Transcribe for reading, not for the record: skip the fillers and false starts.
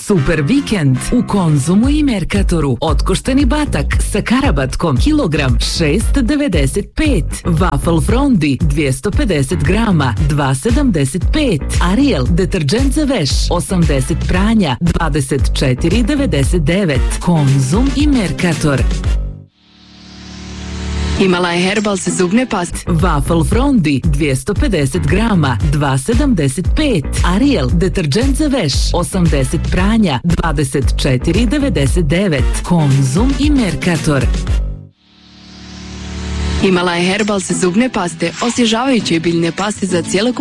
Super vikend u Konzumu i Merkatoru. Otkošteni batak sa karabatkom kilogram 6,95. Waffle frondi 250 grama 2,75. Ariel deterđent za veš 80 pranja 24,99. Konzum i Merkator. Himalaj Herbal za zubne paste. Waffle frondi 250 grama 2,75. Ariel deterđent za veš 80 pranja 24,99. Konzum i Merkator. Himalaj Herbal za zubne paste, osvježavajuće biljne paste za cjelokupno